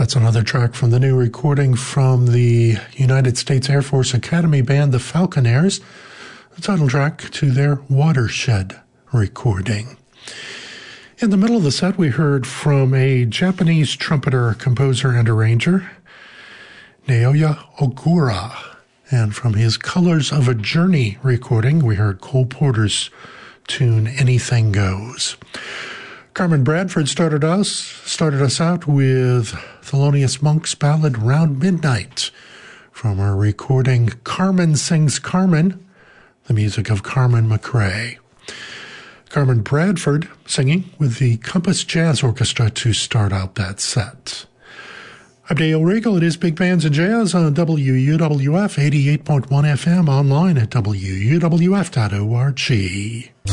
That's another track from the new recording from the United States Air Force Academy band, the Falconaires, the title track to their Watershed recording. In the middle of the set, we heard from a Japanese trumpeter, composer, and arranger, Naoya Ogura. And from his Colors of a Journey recording, we heard Cole Porter's tune, Anything Goes. Carmen Bradford started us out with Thelonious Monk's ballad Round Midnight from her recording Carmen Sings Carmen, the music of Carmen McRae. Carmen Bradford singing with the Compass Jazz Orchestra to start out that set. I'm Dale Regal. It is Big Bands and Jazz on WUWF 88.1 FM, online at WUWF.org.